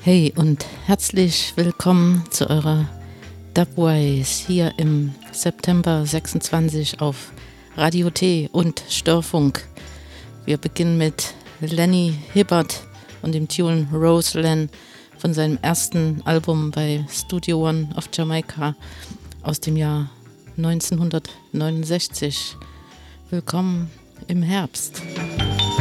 Hey und herzlich willkommen zu eurer Dubwise hier im September 26 auf Radio T und Störfunk. Wir beginnen mit Lenny Hibbert und dem Tune Roseland von seinem ersten Album bei Studio One of Jamaica aus dem Jahr 1969. Willkommen im Herbst.